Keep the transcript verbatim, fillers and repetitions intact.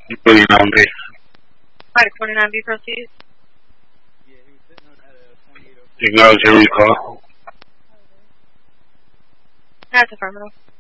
forty-nine B. Five forty-nine B, proceed. Yeah, he was sitting on at a twenty-eight oh four. Acknowledge your recall. That's affirmative.